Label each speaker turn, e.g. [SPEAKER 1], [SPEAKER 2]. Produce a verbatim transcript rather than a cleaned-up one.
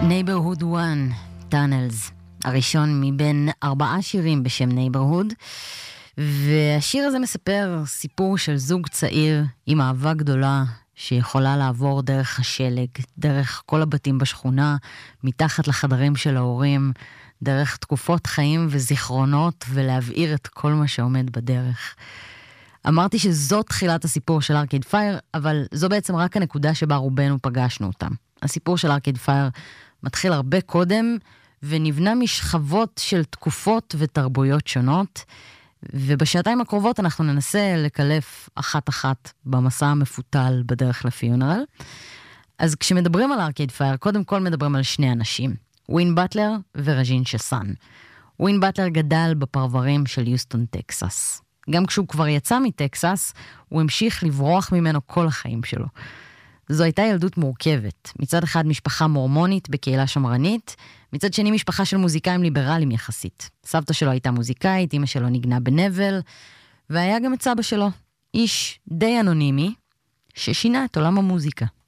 [SPEAKER 1] Neighborhood one, Tunnels, הראשון מבין ארבעה שירים בשם Neighborhood, והשיר הזה מספר סיפור של זוג צעיר עם אהבה גדולה שיכולה לעבור דרך השלג, דרך כל הבתים בשכונה, מתחת לחדרים של ההורים, דרך תקופות חיים וזיכרונות, ולהבעיר את כל מה שעומד בדרך. אמרתי שזאת תחילת הסיפור של ארקייד פייר, אבל זו בעצם רק הנקודה שבה רובנו פגשנו אותם. הסיפור של ארקייד פייר מתחיל הרבה קודם, ונבנה משכבות של תקופות ותרבויות שונות, ובשעתיים הקרובות אנחנו ננסה לקלף אחת-אחת במסע המפותל בדרך לפיונרל. אז כשמדברים על ארקייד פייר, קודם כל מדברים על שני אנשים, ווין באטלר ורג'ין שסן. ווין באטלר גדל בפרברים של יוסטון, טקסס. גם כשהוא כבר יצא מטקסס, הוא המשיך לברוח ממנו כל החיים שלו. זו הייתה ילדות מורכבת. מצד אחד משפחה מורמונית בקהילה שמרנית, מצד שני משפחה של מוזיקאים ליברליים יחסית. סבתא שלו הייתה מוזיקאית, אמא שלו נגנה בנבל, והיה גם את סבא שלו, איש די אנונימי, ששינה את עולם המוזיקה.